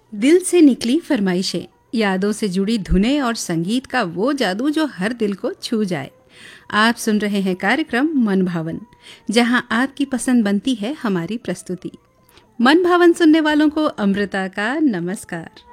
दिल से निकली फरमाइशें, यादों से जुड़ी धुनें और संगीत का वो जादू जो हर दिल को छू जाए। आप सुन रहे हैं कार्यक्रम मन भावन, जहां आपकी पसंद बनती है हमारी प्रस्तुति। मन भावन सुनने वालों को अमृता का नमस्कार।